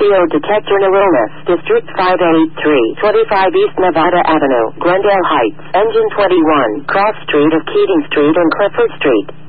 CO detector neuronus. District 583, 25 East Nevada Avenue, Glendale Heights. Engine 21, cross street of Keating Street and Clifford Street.